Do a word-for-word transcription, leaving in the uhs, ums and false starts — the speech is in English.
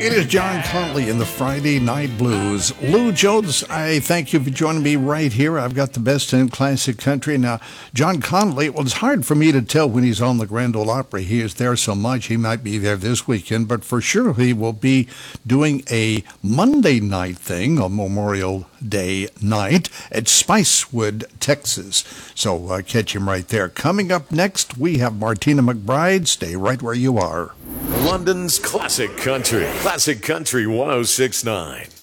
It is John Conley in the Friday Night Blues. Lou Jones, I thank you for joining me right here. I've got the best in classic country. Now, John Conley, well, it's hard for me to tell when he's on the Grand Ole Opry. He is there so much. He might be there this weekend, but for sure he will be doing a Monday night thing on Memorial Day night at Spicewood, Texas. So uh, catch him right there. Coming up next, we have Martina McBride. Stay right where you are. London's Classic Country. Classic Country one oh six point nine.